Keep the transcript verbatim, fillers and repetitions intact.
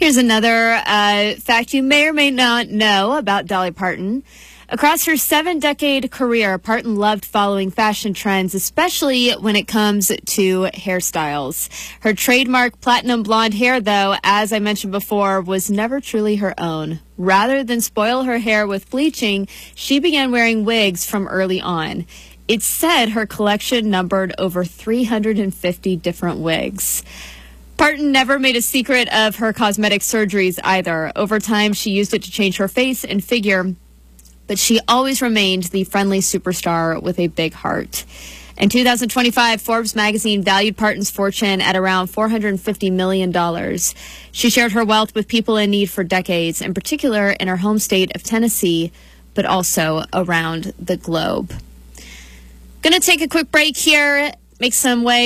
Here's another uh, fact you may or may not know about Dolly Parton. Across her seven-decade career, Parton loved following fashion trends, especially when it comes to hairstyles. Her trademark platinum blonde hair, though, as I mentioned before, was never truly her own. Rather than spoil her hair with bleaching, she began wearing wigs from early on. It's said her collection numbered over three hundred fifty different wigs. Parton never made a secret of her cosmetic surgeries either. Over time, she used it to change her face and figure, but she always remained the friendly superstar with a big heart. In two thousand twenty-five, Forbes magazine valued Parton's fortune at around four hundred fifty million dollars. She shared her wealth with people in need for decades, in particular in her home state of Tennessee, but also around the globe. Going to take a quick break here, make some way.